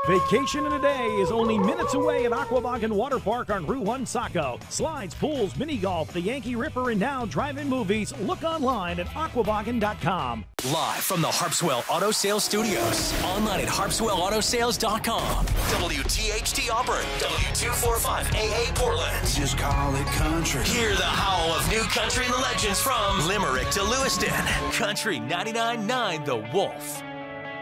Vacation in a day is only minutes away at Aquabog Water Park on Route 1 Saco. Slides, pools, mini golf, the Yankee Ripper, and now drive-in movies. Look online at aquaboggin.com. Live from the Harpswell Auto Sales Studios. Online at harpswellautoSales.com. WTHT Auburn. W245AA Portland. Just call it country. Hear the howl of new country legends from Limerick to Lewiston. Country 99.9 The Wolf.